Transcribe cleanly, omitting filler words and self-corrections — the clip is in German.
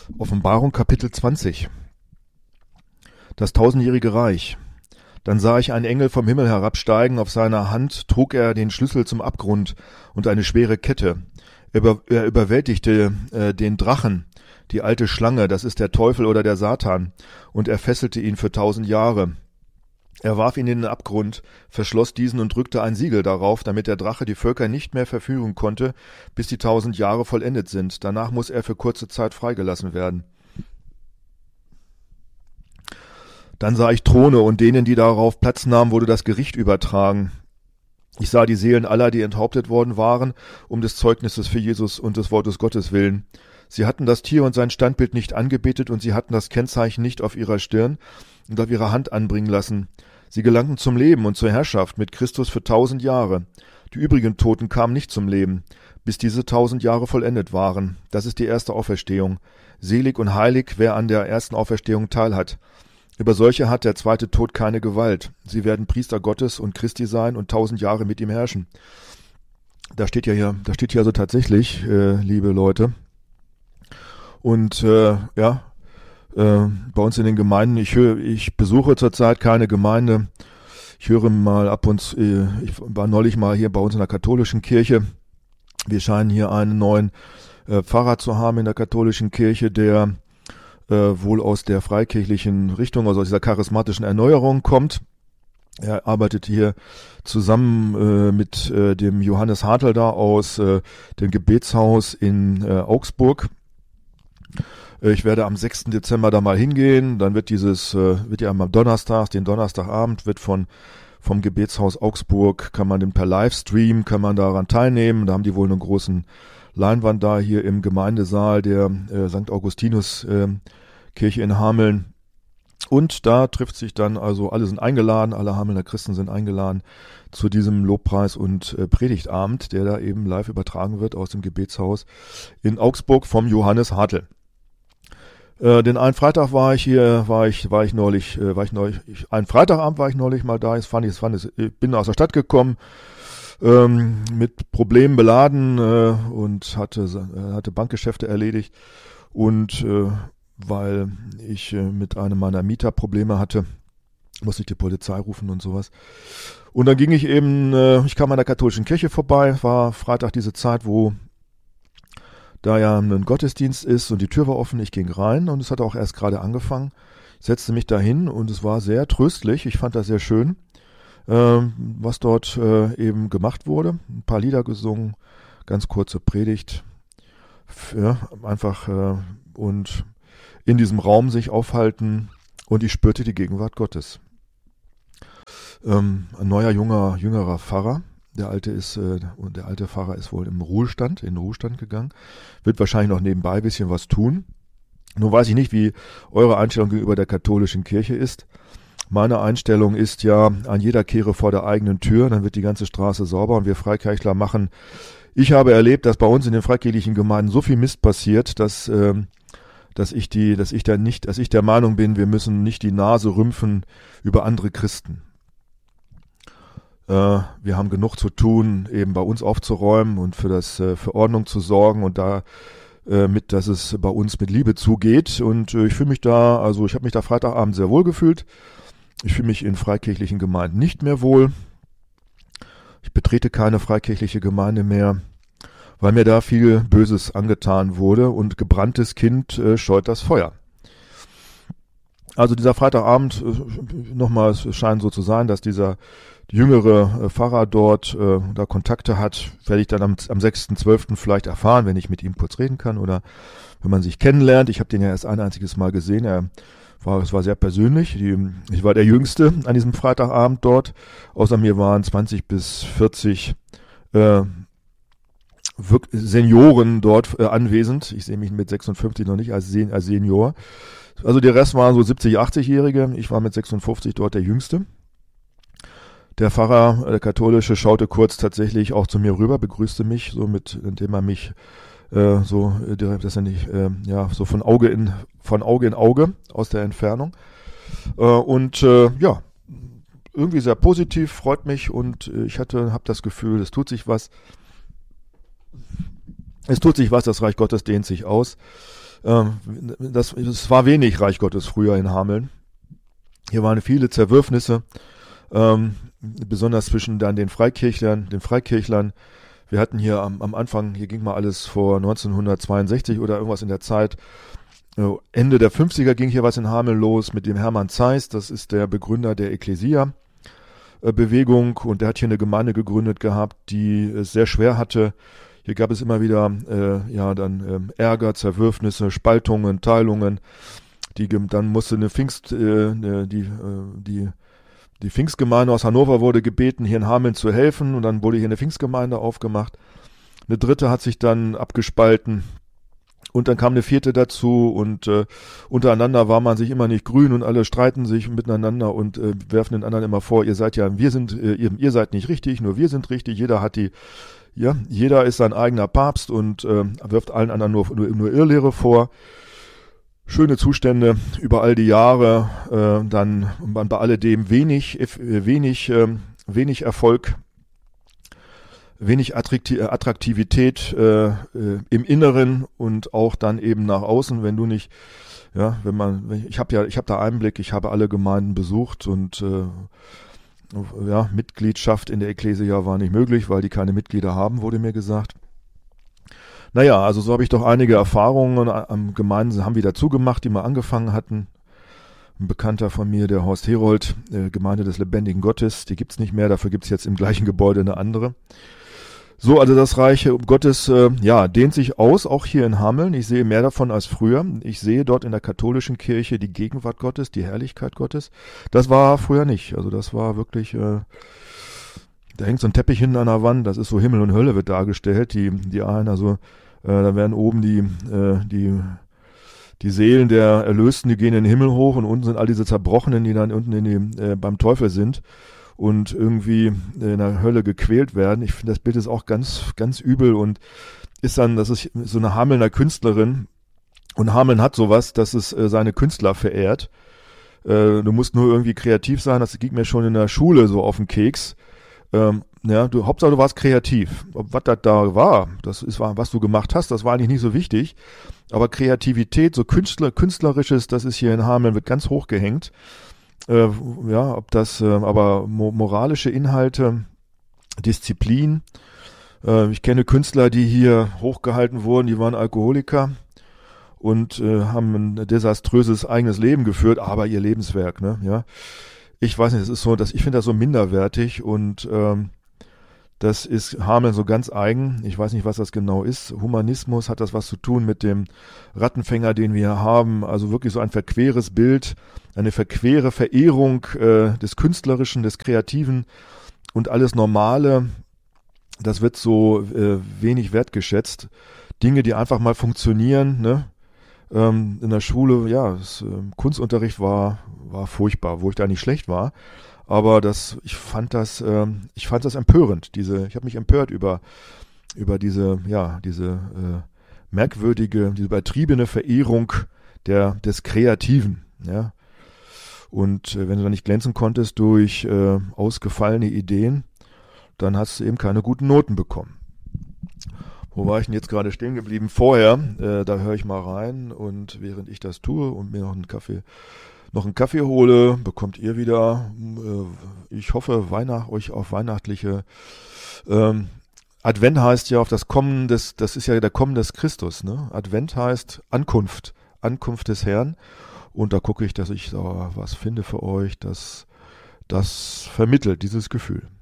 Offenbarung Kapitel 20. Das tausendjährige Reich. Dann sah ich einen Engel vom Himmel herabsteigen, auf seiner Hand trug er den Schlüssel zum Abgrund und eine schwere Kette. Er überwältigte den Drachen, die alte Schlange, das ist der Teufel oder der Satan, und er fesselte ihn für 1000 Jahre. Er warf ihn in den Abgrund, verschloss diesen und drückte ein Siegel darauf, damit der Drache die Völker nicht mehr verführen konnte, bis die 1000 Jahre vollendet sind. Danach muss er für kurze Zeit freigelassen werden. Dann sah ich Throne, und denen, die darauf Platz nahmen, wurde das Gericht übertragen. Ich sah die Seelen aller, die enthauptet worden waren, um des Zeugnisses für Jesus und des Wortes Gottes willen. Sie hatten das Tier und sein Standbild nicht angebetet, und sie hatten das Kennzeichen nicht auf ihrer Stirn und auf ihrer Hand anbringen lassen. Sie gelangten zum Leben und zur Herrschaft mit Christus für 1000 Jahre. Die übrigen Toten kamen nicht zum Leben, bis diese 1000 Jahre vollendet waren. Das ist die erste Auferstehung. Selig und heilig, wer an der ersten Auferstehung teilhat. Über solche hat der zweite Tod keine Gewalt. Sie werden Priester Gottes und Christi sein und 1000 Jahre mit ihm herrschen. Da steht hier also tatsächlich, liebe Leute. Und bei uns in den Gemeinden, ich besuche zurzeit keine Gemeinde. Ich höre mal ab und zu, ich war neulich mal hier bei uns in der katholischen Kirche. Wir scheinen hier einen neuen Pfarrer zu haben in der katholischen Kirche, der wohl aus der freikirchlichen Richtung, also aus dieser charismatischen Erneuerung kommt. Er arbeitet hier zusammen mit dem Johannes Hartl da aus dem Gebetshaus in Augsburg. Ich werde am 6. Dezember da mal hingehen. Dann wird wird ja am Donnerstag, den Donnerstagabend, wird vom Gebetshaus Augsburg, kann man per Livestream, kann man daran teilnehmen. Da haben die wohl einen großen Leinwand da hier im Gemeindesaal der St. Augustinus Kirche in Hameln. Und da trifft sich dann, also alle sind eingeladen, alle Hamelner Christen sind eingeladen zu diesem Lobpreis- und Predigtabend, der da eben live übertragen wird aus dem Gebetshaus in Augsburg vom Johannes Hartl. Den einen Freitag einen Freitagabend war ich neulich mal da. Ich bin aus der Stadt gekommen, mit Problemen beladen und hatte Bankgeschäfte erledigt, und weil ich mit einem meiner Mieter Probleme hatte, musste ich die Polizei rufen und sowas. Und dann ging ich kam an der katholischen Kirche vorbei, war Freitag diese Zeit, wo da ja ein Gottesdienst ist, und die Tür war offen, ich ging rein, und es hat auch erst gerade angefangen. Ich setzte mich dahin, und es war sehr tröstlich, ich fand das sehr schön, was dort eben gemacht wurde. Ein paar Lieder gesungen, ganz kurze Predigt, und in diesem Raum sich aufhalten, und ich spürte die Gegenwart Gottes. Ein neuer, jüngerer Pfarrer. Der alte Pfarrer ist wohl in den Ruhestand gegangen, wird wahrscheinlich noch nebenbei ein bisschen was tun. Nun weiß ich nicht, wie eure Einstellung gegenüber der katholischen Kirche ist. Meine Einstellung ist ja, an jeder Kehre vor der eigenen Tür, dann wird die ganze Straße sauber, und wir Freikirchler machen. Ich habe erlebt, dass bei uns in den freikirchlichen Gemeinden so viel Mist passiert, dass ich der Meinung bin, wir müssen nicht die Nase rümpfen über andere Christen. Wir haben genug zu tun, eben bei uns aufzuräumen und für Ordnung zu sorgen, und dass es bei uns mit Liebe zugeht. Und ich habe mich da Freitagabend sehr wohl gefühlt. Ich fühle mich in freikirchlichen Gemeinden nicht mehr wohl. Ich betrete keine freikirchliche Gemeinde mehr, weil mir da viel Böses angetan wurde, und gebranntes Kind scheut das Feuer. Also dieser Freitagabend, nochmal, es scheint so zu sein, dass dieser jüngere Pfarrer dort da Kontakte hat, werde ich dann am 6.12. vielleicht erfahren, wenn ich mit ihm kurz reden kann oder wenn man sich kennenlernt. Ich habe den ja erst ein einziges Mal gesehen. Es war sehr persönlich. Ich war der Jüngste an diesem Freitagabend dort. Außer mir waren 20 bis 40 Senioren dort anwesend. Ich sehe mich mit 56 noch nicht als Senior. Also der Rest waren so 70-, 80-Jährige. Ich war mit 56 dort der Jüngste. Der Pfarrer, der katholische, schaute kurz tatsächlich auch zu mir rüber, begrüßte mich, so indem er mich so von Auge in Auge aus der Entfernung. Irgendwie sehr positiv, freut mich, und ich habe das Gefühl, es tut sich was. Das Reich Gottes dehnt sich aus. Das war wenig Reich Gottes früher in Hameln. Hier waren viele Zerwürfnisse, besonders zwischen dann den Freikirchlern. Wir hatten hier am Anfang, hier ging mal alles vor 1962 oder irgendwas in der Zeit. Ende der 50er ging hier was in Hameln los mit dem Hermann Zeiss, das ist der Begründer der Ekklesia-Bewegung, und der hat hier eine Gemeinde gegründet gehabt, die es sehr schwer hatte. Hier gab es immer wieder Ärger, Zerwürfnisse, Spaltungen, Teilungen. Dann musste die Pfingstgemeinde aus Hannover wurde gebeten, hier in Hameln zu helfen, und dann wurde hier eine Pfingstgemeinde aufgemacht. Eine dritte hat sich dann abgespalten und dann kam eine vierte dazu, und untereinander war man sich immer nicht grün und alle streiten sich miteinander und werfen den anderen immer vor, ihr seid nicht richtig, nur wir sind richtig, jeder ist sein eigener Papst und wirft allen anderen nur Irrlehre vor. Schöne Zustände über all die Jahre, dann bei alledem wenig Erfolg, wenig Attraktivität im Inneren und auch dann eben nach außen, wenn du nicht, ich habe da Einblick, ich habe alle Gemeinden besucht und Mitgliedschaft in der Ekklesia war nicht möglich, weil die keine Mitglieder haben, wurde mir gesagt. Naja, also so habe ich doch einige Erfahrungen. Gemeinden haben wieder zugemacht, die mal angefangen hatten. Ein Bekannter von mir, der Horst Herold, Gemeinde des lebendigen Gottes, die gibt's nicht mehr, dafür gibt's jetzt im gleichen Gebäude eine andere. So, also das Reich Gottes, dehnt sich aus, auch hier in Hameln. Ich sehe mehr davon als früher. Ich sehe dort in der katholischen Kirche die Gegenwart Gottes, die Herrlichkeit Gottes. Das war früher nicht. Also das war wirklich, da hängt so ein Teppich hinten an der Wand, das ist so Himmel und Hölle wird dargestellt. Die einen, also da werden oben die Seelen der Erlösten, die gehen in den Himmel hoch, und unten sind all diese Zerbrochenen, die dann unten beim Teufel sind und irgendwie in der Hölle gequält werden. Ich finde, das Bild ist auch ganz, ganz übel, und das ist so eine Hamelner Künstlerin, und Hameln hat sowas, dass es seine Künstler verehrt. Du musst nur irgendwie kreativ sein, das ging mir schon in der Schule so auf den Keks. Hauptsache du warst kreativ. Was das da war, was du gemacht hast, das war eigentlich nicht so wichtig. Aber Kreativität, so Künstlerisches, das ist hier in Hameln, wird ganz hoch gehängt. Aber moralische Inhalte, Disziplin. Ich kenne Künstler, die hier hochgehalten wurden, die waren Alkoholiker und haben ein desaströses eigenes Leben geführt, aber ihr Lebenswerk, ne, ja. Ich weiß nicht, ich finde das so minderwertig, und das ist Hameln so ganz eigen. Ich weiß nicht, was das genau ist. Humanismus, hat das was zu tun mit dem Rattenfänger, den wir haben? Also wirklich so ein verqueres Bild, eine verquere Verehrung des Künstlerischen, des Kreativen, und alles Normale, das wird so wenig wertgeschätzt. Dinge, die einfach mal funktionieren, ne? In der Schule, Kunstunterricht war furchtbar, wo ich da nicht schlecht war. Aber ich fand das empörend. Ich habe mich empört über diese merkwürdige, diese übertriebene Verehrung des Kreativen, ja. Und wenn du da nicht glänzen konntest durch ausgefallene Ideen, dann hast du eben keine guten Noten bekommen. Wo war ich denn jetzt gerade stehen geblieben? Vorher, da höre ich mal rein, und während ich das tue und mir noch einen Kaffee hole, bekommt ihr wieder, ich hoffe, euch auf weihnachtliche Advent heißt ja auf das ist ja der Kommen des Christus, ne? Advent heißt Ankunft des Herrn, und da gucke ich, dass ich da was finde für euch, das vermittelt dieses Gefühl.